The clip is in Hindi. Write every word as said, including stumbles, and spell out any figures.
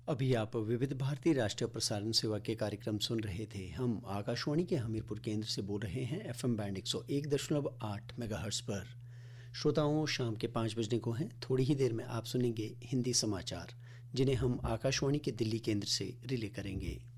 अभी आप विविध भारती राष्ट्रीय प्रसारण सेवा के कार्यक्रम सुन रहे थे। हम आकाशवाणी के हमीरपुर केंद्र से बोल रहे हैं एफएम बैंड एक सौ एक दशमलव आठ मेगाहर्ट्ज पर। श्रोताओं, शाम के पाँच बजने को हैं। थोड़ी ही देर में आप सुनेंगे हिंदी समाचार, जिन्हें हम आकाशवाणी के दिल्ली केंद्र से रिले करेंगे।